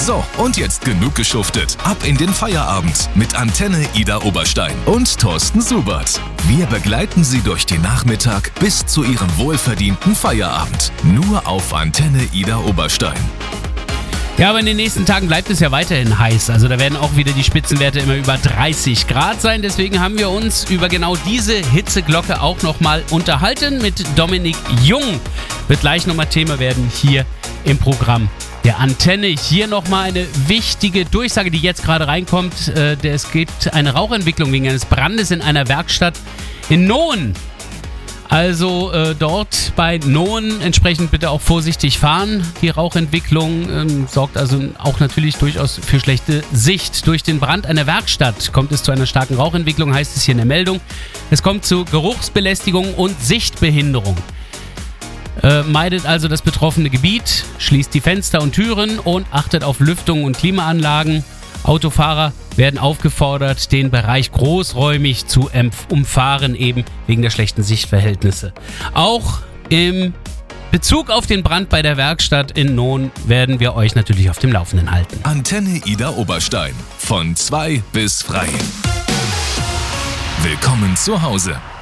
So, und jetzt genug geschuftet. Ab in den Feierabend mit Antenne Ida Oberstein und Thorsten Subert. Wir begleiten Sie durch den Nachmittag bis zu Ihrem wohlverdienten Feierabend. Nur auf Antenne Ida Oberstein. Ja, aber in den nächsten Tagen bleibt es ja weiterhin heiß. Also da werden auch wieder die Spitzenwerte immer über 30 Grad sein. Deswegen haben wir uns über genau diese Hitzeglocke auch nochmal unterhalten mit Dominik Jung. Wird gleich nochmal Thema werden hier im Programm der Antenne. Hier nochmal eine wichtige Durchsage, die jetzt gerade reinkommt. Es gibt eine Rauchentwicklung wegen eines Brandes in einer Werkstatt in Nohen. Also dort bei Nohen entsprechend bitte auch vorsichtig fahren. Die Rauchentwicklung sorgt also auch natürlich durchaus für schlechte Sicht. Durch den Brand einer Werkstatt kommt es zu einer starken Rauchentwicklung, heißt es hier in der Meldung. Es kommt zu Geruchsbelästigung und Sichtbehinderung. Meidet also das betroffene Gebiet, schließt die Fenster und Türen und achtet auf Lüftung und Klimaanlagen. Autofahrer werden aufgefordert, den Bereich großräumig zu umfahren, eben wegen der schlechten Sichtverhältnisse. Auch im Bezug auf den Brand bei der Werkstatt in Nohen werden wir euch natürlich auf dem Laufenden halten. Antenne Ida Oberstein. Von 2 bis frei. Willkommen zu Hause.